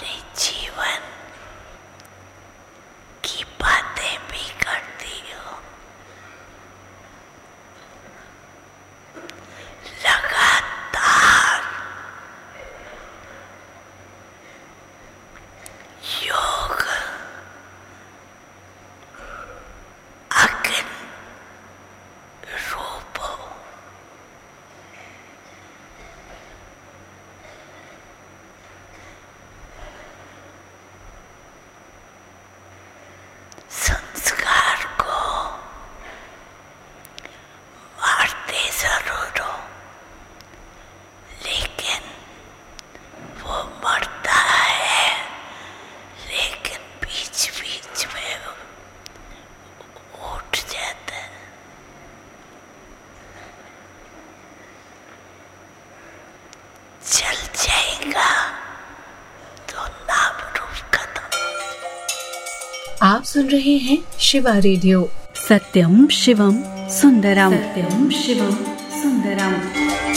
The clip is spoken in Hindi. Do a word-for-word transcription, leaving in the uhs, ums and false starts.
अपने जीवन की बातें भी करती हो। लगातार योग अग्नि रूप संस्कार को मारते जरूर हो, लेकिन वो मरता है, लेकिन बीच बीच में उठ जाता है। चल जाएगा तो नाम रूप खत्म। आप सुन रहे हैं शिवा रेडियो। सत्यम शिवम सुंदरम। सत्यम शिवम सुंदरम।